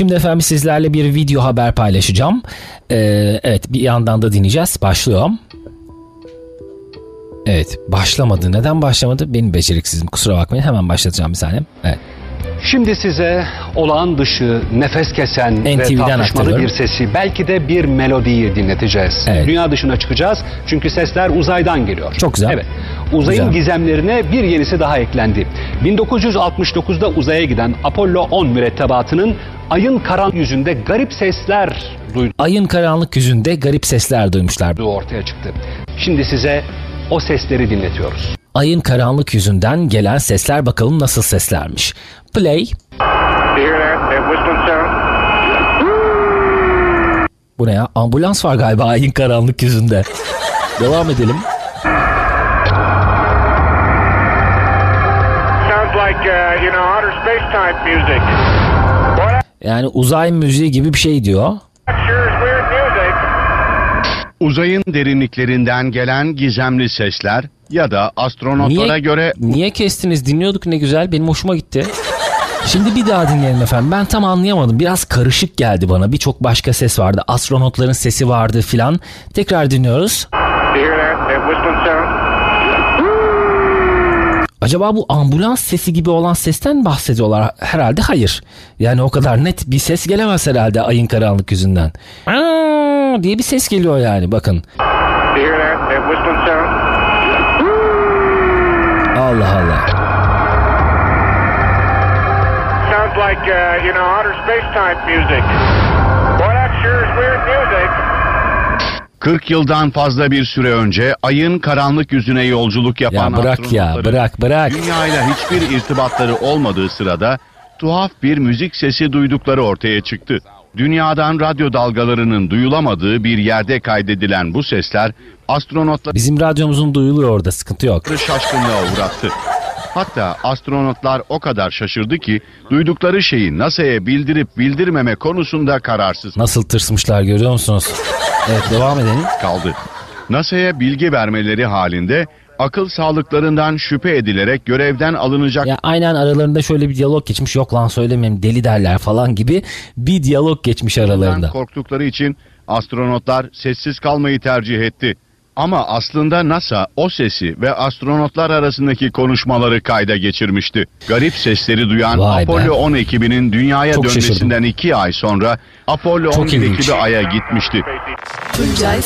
Şimdi efendim sizlerle bir video haber paylaşacağım. Evet, bir yandan da dinleyeceğiz. Başlıyor. Evet, başlamadı. Neden başlamadı? Benim beceriksizim. Kusura bakmayın. Hemen başlatacağım bir saniye. Evet. Şimdi size olağan dışı, nefes kesen NTV'den ve tartışmalı aktarıyorum. bir sesi, belki de bir melodiyi dinleteceğiz. Evet. Dünya dışına çıkacağız çünkü sesler uzaydan geliyor. Çok güzel. Evet. Uzayın Güzel. gizemlerine bir yenisi daha eklendi. 1969'da uzaya giden Apollo 10 mürettebatının ayın karanlık yüzünde garip sesler Ayın karanlık yüzünde garip sesler duymuşlar. duyduğu ortaya çıktı. Şimdi size o sesleri dinletiyoruz. Ayın karanlık yüzünden gelen sesler, bakalım nasıl seslermiş. Play. Bu ne ya? Ambulans var galiba ayın karanlık yüzünde. Devam edelim. Yani uzay müziği gibi bir şey diyor. Uzayın derinliklerinden gelen gizemli sesler ya da astronotlara göre... Niye kestiniz? Dinliyorduk ne güzel. Benim hoşuma gitti. Şimdi bir daha dinleyelim efendim. Ben tam anlayamadım. Biraz karışık geldi bana. Birçok başka ses vardı. Astronotların sesi vardı filan. Tekrar dinliyoruz. Acaba bu ambulans sesi gibi olan sesten bahsediyorlar? Herhalde hayır. Yani o kadar net bir ses gelemez herhalde ayın karanlık yüzünden. Aa diye bir ses geliyor yani, bakın. Allah Allah. Sounds like, outer space-time music. Boy, that sure is weird music. 40 yıldan fazla bir süre önce ayın karanlık yüzüne yolculuk yapan Ya bırak ya, bırak. dünyayla hiçbir irtibatları olmadığı sırada tuhaf bir müzik sesi duydukları ortaya çıktı. Dünyadan radyo dalgalarının duyulamadığı bir yerde kaydedilen bu sesler astronotları Bizim radyomuzun duyuluyor orada, sıkıntı yok. şaşkınlığa uğrattı. Hatta astronotlar o kadar şaşırdı ki duydukları şeyi NASA'ya bildirip bildirmeme konusunda kararsız Nasıl tırsmışlar, görüyor musunuz? Evet, devam edelim. kaldı. NASA'ya bilgi vermeleri halinde akıl sağlıklarından şüphe edilerek görevden alınacak Ya aynen, aralarında şöyle bir diyalog geçmiş. Yok lan söylemeyeyim, deli derler falan gibi bir diyalog geçmiş aralarında. korktukları için astronotlar sessiz kalmayı tercih etti. Ama aslında NASA o sesi ve astronotlar arasındaki konuşmaları kayda geçirmişti. Garip sesleri duyan Vay be. Apollo 10 ekibinin dünyaya Çok dönmesinden şaşırdım. 2 ay sonra Apollo Çok 11 ilginç. ekibi Ay'a gitmişti. Tuncay